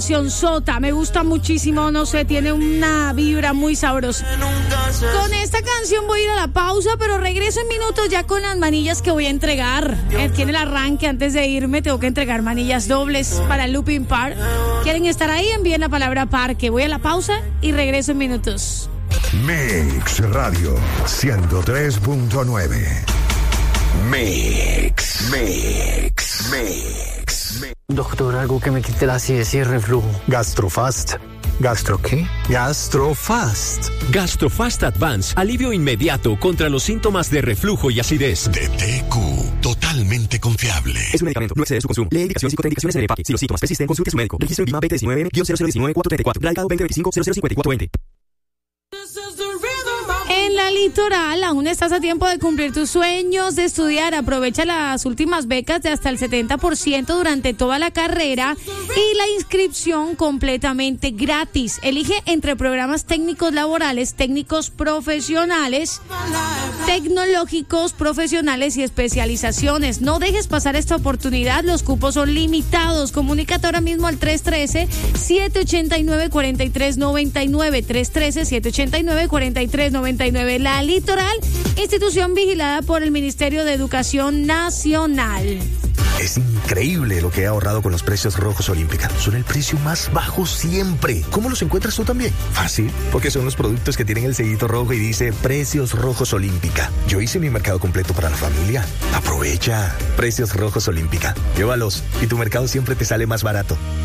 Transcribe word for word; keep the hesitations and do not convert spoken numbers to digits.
canción sota, me gusta muchísimo, no sé, tiene una vibra muy sabrosa. Con esta canción voy a ir a la pausa, pero regreso en minutos ya con las manillas que voy a entregar. Tiene el arranque, antes de irme tengo que entregar manillas dobles para el Looping Park. ¿Quieren estar ahí? Envíen la palabra parque. Voy a la pausa y regreso en minutos. Mix Radio ciento tres punto nueve. Mix, Mix, Mix, Mix. Doctor, algo que me quite la acidez y el reflujo. Gastrofast. ¿Gastro qué? Gastrofast. Gastrofast Advance, alivio inmediato contra los síntomas de reflujo y acidez. De T Q, totalmente confiable. Es un medicamento, no excede su consumo. Lee indicaciones y contraindicaciones en el empaque. Si los síntomas persisten, consulte a su médico. Registro en Vima veinte diecinueve cero cero diecinueve cuatro treinta y cuatro. Radicado veinte veinticinco cero cero cincuenta y cuatro veinte. En la Litoral aún estás a tiempo de cumplir tus sueños, de estudiar. Aprovecha las últimas becas de hasta el setenta por ciento durante toda la carrera y la inscripción completamente gratis. Elige entre programas técnicos laborales, técnicos profesionales, tecnológicos, profesionales y especializaciones. No dejes pasar esta oportunidad, los cupos son limitados. Comunícate ahora mismo al tres uno tres, siete ocho nueve, cuatro tres nueve nueve, tres uno tres, siete ocho nueve, cuatro tres nueve nueve. La Litoral, institución vigilada por el Ministerio de Educación Nacional. Es increíble lo que he ahorrado con los precios rojos Olímpica. Son el precio más bajo siempre. ¿Cómo los encuentras tú también? Fácil, porque son los productos que tienen el sellito rojo y dice Precios Rojos Olímpica. Yo hice mi mercado completo para la familia. Aprovecha. Precios Rojos Olímpica. Llévalos y tu mercado siempre te sale más barato.